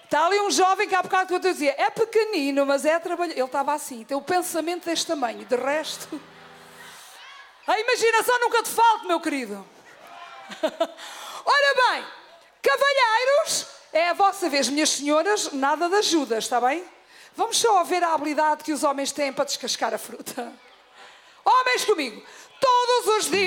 Está ali um jovem que há bocado que eu te dizia, é pequenino, mas é trabalho. Ele estava assim, tem o pensamento deste tamanho. De resto, a imaginação nunca te falta, meu querido. Ora bem, cavalheiros, é a vossa vez, minhas senhoras, nada de ajuda, está bem? Vamos só ver a habilidade que os homens têm para descascar a fruta. Homens comigo, todos os dias.